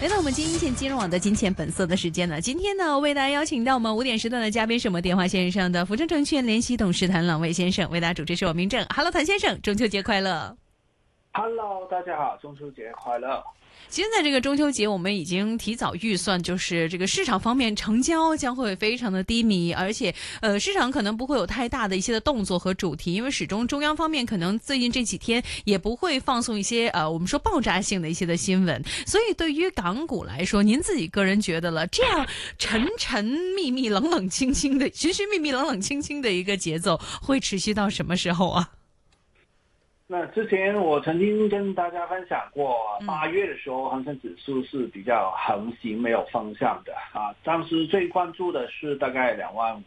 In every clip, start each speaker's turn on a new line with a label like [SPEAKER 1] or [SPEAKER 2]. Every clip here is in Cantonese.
[SPEAKER 1] 来到我们金钱金融网的金钱本色的时间呢，今天呢为大家邀请到我们5点时段的嘉宾是我们电话线上的福正证券联席董事谭朗蔚先生，为大家主持是我明正。Hello， 谭先生，中秋节快乐。
[SPEAKER 2] Hello， 大家好，中秋节快乐。
[SPEAKER 1] 其实在这个中秋节我们已经提早预算，就是这个市场方面成交将会非常的低迷，而且市场可能不会有太大的一些的动作和主题，因为始终中央方面可能最近这几天也不会放送一些我们说爆炸性的一些的新闻，所以对于港股来说，您自己个人觉得了，这样沉沉密密冷冷清清的寻寻觅觅冷冷清清的一个节奏会持续到什么时候啊？
[SPEAKER 2] 那之前我曾经跟大家分享过，8月的时候恒生指数是比较横行没有方向的啊，当时最关注的是大概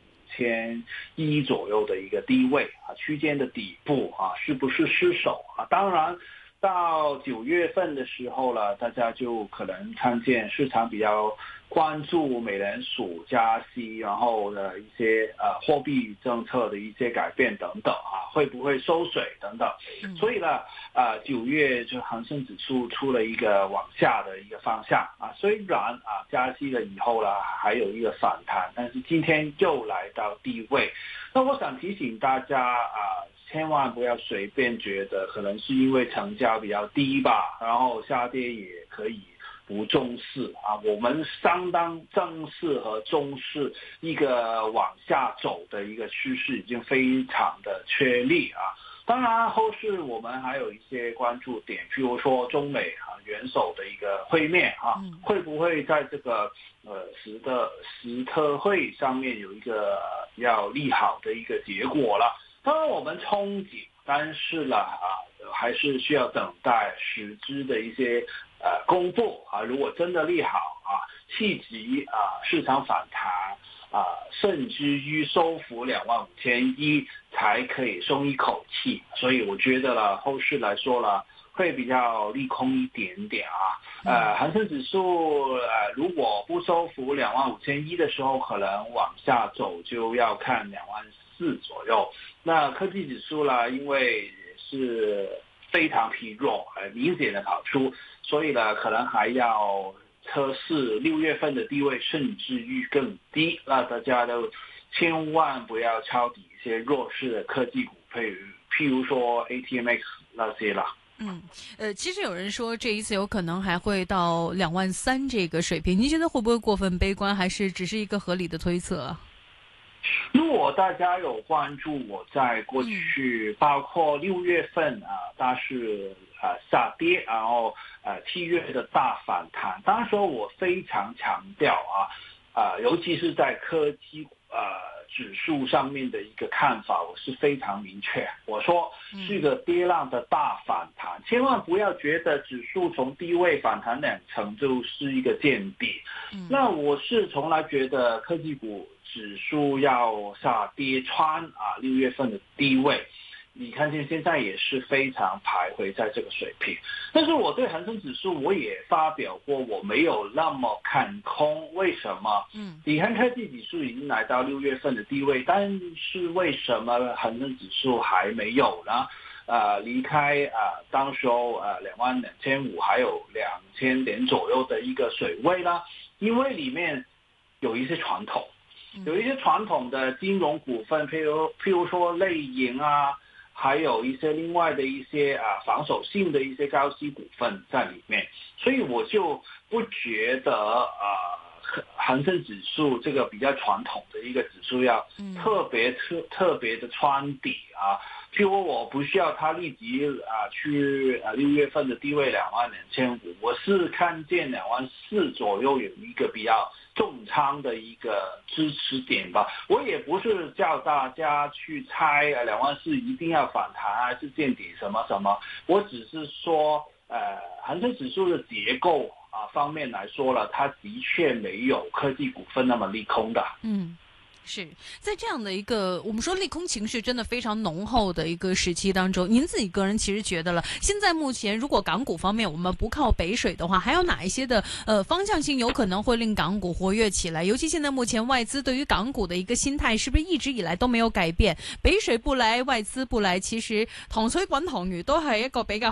[SPEAKER 2] 25100左右的一个低位啊，区间的底部啊是不是失守啊？当然到9月份的时候了，大家就可能看见市场比较关注美联储加息，然后的一些货币政策的一些改变等等啊，会不会收水等等。所以呢9月就恒生指数出了一个往下的一个方向啊，虽然加息了以后了还有一个反弹，但是今天又来到低位。那我想提醒大家千万不要随便觉得可能是因为成交比较低吧，然后下跌也可以不重视啊。我们相当正视和重视一个往下走的一个趋势，已经非常的确立啊。当然后市我们还有一些关注点，譬如说中美元首的一个会面会不会在这个实特会上面有一个比较利好的一个结果了。当然我们憧憬，但是还是需要等待实质的一些公布啊。如果真的利好气急市场反弹甚至于收复25100才可以松一口气。所以我觉得后市来说会比较利空一点点恒生指数如果不收复25100的时候，可能往下走就要看24000左右。那科技指数因为是非常疲弱明显的跑出，所以可能还要测试6月份的低位，甚至于更低。那大家都千万不要抄底一些弱势的科技股，譬如说 ATMX 那些啦。
[SPEAKER 1] 其实有人说这一次有可能还会到23000这个水平，您觉得会不会过分悲观，还是只是一个合理的推测？
[SPEAKER 2] 如果大家有关注我在过去包括6月份大市下跌，然后7月的大反弹，当时我非常强调尤其是在科技指数上面的一个看法，我是非常明确。我说是一个跌浪的大反弹，千万不要觉得指数从低位反弹2成就是一个见底。那我是从来觉得科技股指数要下跌穿6月份的低位，你看见现在也是非常徘徊在这个水平。但是我对恒生指数我也发表过，我没有那么看空。为什么？你看科技指数已经来到6月份的低位，但是为什么恒生指数还没有呢？离开当时候22500还有2000点左右的一个水位呢？因为里面有一些传统的金融股份，譬如说类银还有一些另外的一些防守性的一些高息股份在里面，所以我就不觉得恒生指数这个比较传统的一个指数要特别的穿底譬如我不需要它立即去6月份的低位22500，我是看见24000左右有一个比较重仓的一个支持点吧。我也不是叫大家去猜24000一定要反弹还是见底什么什么，我只是说恒生指数的结构方面来说了，它的确没有科技股份那么利空的。
[SPEAKER 1] 是在这样的一个我们说利空情绪真的非常浓厚的一个时期当中，您自己个人其实觉得了，现在目前如果港股方面我们不靠北水的话，还有哪一些的方向性有可能会令港股活跃起来？尤其现在目前外资对于港股的一个心态是不是一直以来都没有改变？北水不來，外資不來，其實糖水滾糖魚都係一個比較